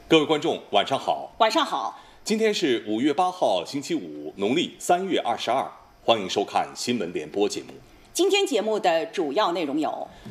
各位观众，晚上好。 晚上好。 今天是5月8号，星期五，农历3月22，欢迎收看新闻联播节目。 今天节目的主要内容有：